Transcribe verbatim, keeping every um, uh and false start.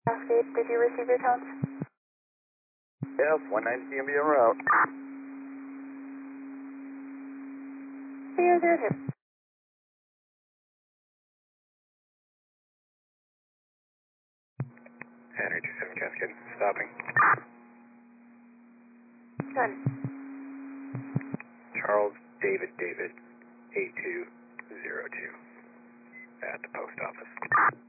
Cascade, did you receive your tones? Yes, one nine C M B en route. Zero zero two. Henry two seven Cascade, stopping. Done. Charles David David, eight two zero two, at the post office.